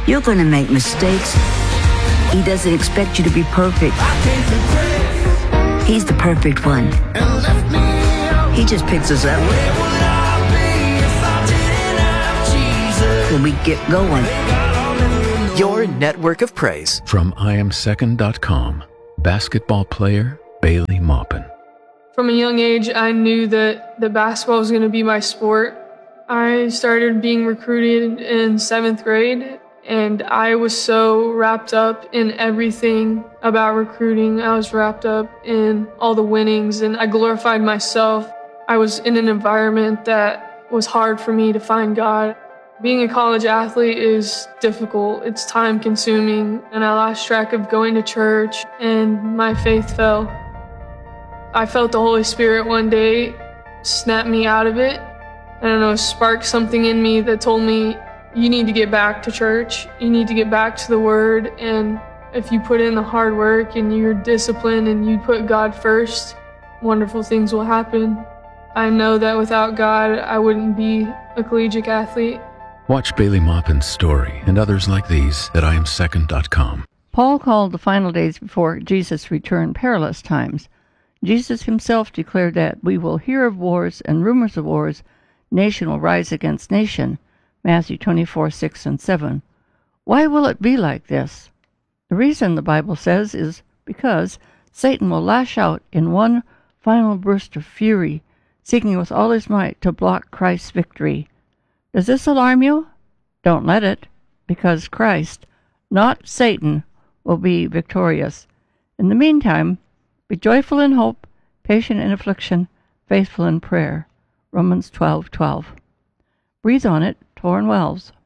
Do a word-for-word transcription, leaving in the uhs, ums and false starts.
You're going to make mistakes. He doesn't expect you to be perfect. He's the perfect one. He just picks us up when we get going. Your network of praise. From I am second dot com, basketball player Bailey Maupin. From a young age, I knew that, that basketball was going to be my sport. I started being recruited in seventh grade, and I was so wrapped up in everything about recruiting. I was wrapped up in all the winnings, and I glorified myself. I was in an environment that was hard for me to find God. Being a college athlete is difficult. It's time-consuming, and I lost track of going to church, and my faith fell. I felt the Holy Spirit one day snap me out of it. I don't know, spark something in me that told me, you need to get back to church. You need to get back to the Word. And if you put in the hard work and you're disciplined and you put God first, wonderful things will happen. I know that without God, I wouldn't be a collegiate athlete. Watch Bailey Maupin's story and others like these at I am second dot com. Paul called the final days before Jesus' return perilous times. Jesus himself declared that we will hear of wars and rumors of wars. Nation will rise against nation. Matthew twenty-four, six and seven. Why will it be like this? The reason, the Bible says, is because Satan will lash out in one final burst of fury, seeking with all his might to block Christ's victory. Does this alarm you? Don't let it, because Christ, not Satan, will be victorious. In the meantime, be joyful in hope, patient in affliction, faithful in prayer. Romans twelve, twelve. Breathe on it, Torrin Wells.